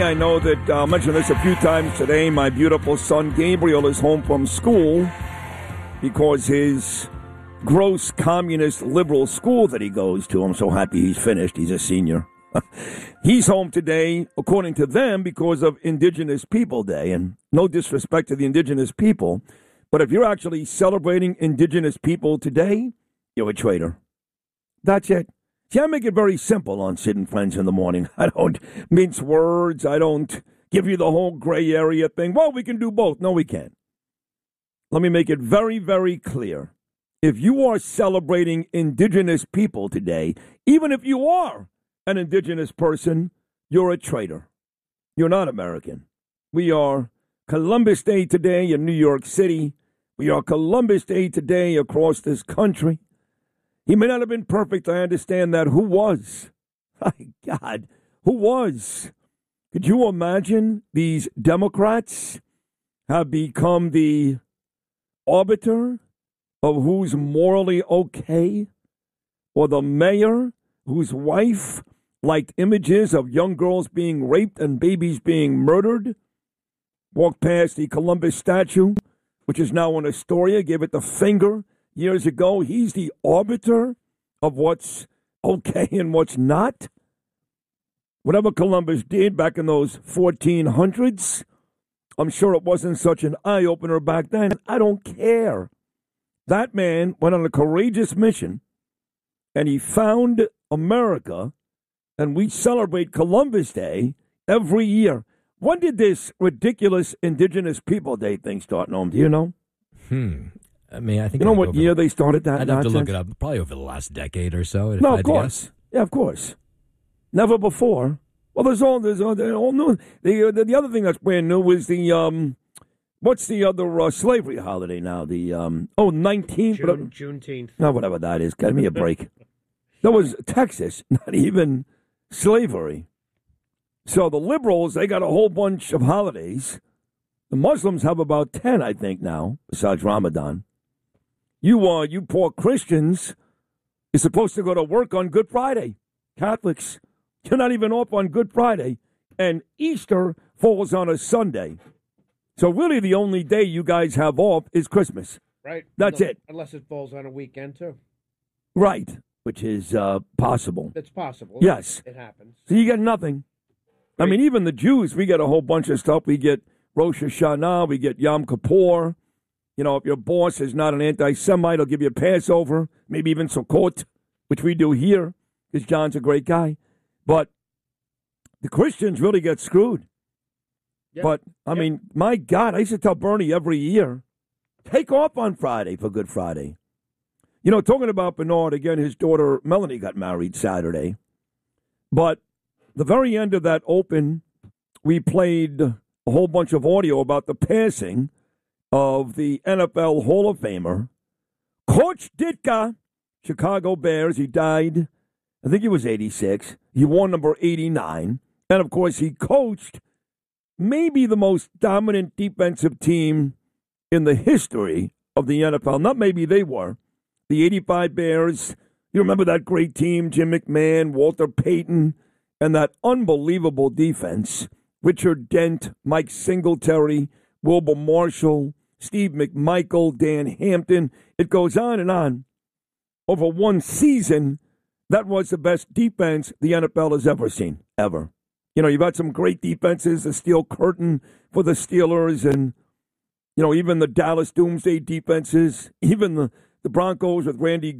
I know that I mentioned this a few times today. My beautiful son Gabriel is home from school because his gross communist liberal school that he goes to, I'm so happy he's finished. He's a senior. He's home today, according to them, because of Indigenous People Day. And no disrespect to the Indigenous people, but if you're actually celebrating Indigenous people today, you're a traitor. That's it. See, I make it very simple on Sid and Friends in the morning. I don't mince words. I don't give you the whole gray area thing. Well, we can do both. No, we can't. Let me make it very, very clear. If you are celebrating Indigenous people today, even if you are an Indigenous person, you're a traitor. You're not American. We are Columbus Day today in New York City. We are Columbus Day today across this country. He may not have been perfect, I understand that. Who was? My God, who was? Could you imagine these Democrats have become the arbiter of who's morally okay? Or the mayor whose wife liked images of young girls being raped and babies being murdered? Walked past the Columbus statue, which is now in Astoria, gave it the finger years ago. He's the arbiter of what's okay and what's not. Whatever Columbus did back in those 1400s, I'm sure it wasn't such an eye-opener back then. I don't care. That man went on a courageous mission, and he found America, and we celebrate Columbus Day every year. When did this ridiculous Indigenous People Day thing start, Noam? Do you know? I mean, I think you know what year they started that? I'd have to look it up. Probably over the last decade or so. No, of course. Yeah, of course. Never before. Well, there's all new. The other thing that's brand new is the what's the other slavery holiday now? The 19th, Juneteenth. No, whatever that is. Give me a break. That was Texas, not even slavery. So the liberals, they got a whole bunch of holidays. The Muslims have about 10, I think, now, besides Ramadan. You poor Christians, you're supposed to go to work on Good Friday. Catholics, you're not even off on Good Friday. And Easter falls on a Sunday. So really the only day you guys have off is Christmas. Right. That's it. Unless it falls on a weekend, too. Right, which is possible. It's possible. Yes. It happens. So you get nothing. Right. I mean, even the Jews, we get a whole bunch of stuff. We get Rosh Hashanah, we get Yom Kippur. You know, if your boss is not an anti-Semite, he'll give you a Passover, maybe even Sukkot, which we do here, because John's a great guy. But the Christians really get screwed. Yep. But, I mean, my God, I used to tell Bernie every year, take off on Friday for Good Friday. You know, talking about Bernard, again, his daughter Melanie got married Saturday. But the very end of that Open, we played a whole bunch of audio about the passing of the NFL Hall of Famer, Coach Ditka, Chicago Bears. He died, I think he was 86. He wore number 89. And, of course, he coached maybe the most dominant defensive team in the history of the NFL. Not maybe they were. The 85 Bears. You remember that great team, Jim McMahon, Walter Payton, and that unbelievable defense. Richard Dent, Mike Singletary, Wilbur Marshall, Steve McMichael, Dan Hampton. It goes on and on. Over one season, that was the best defense the NFL has ever seen, ever. You know, you've had some great defenses, the Steel Curtain for the Steelers, and, you know, even the Dallas Doomsday defenses, even the Broncos with Randy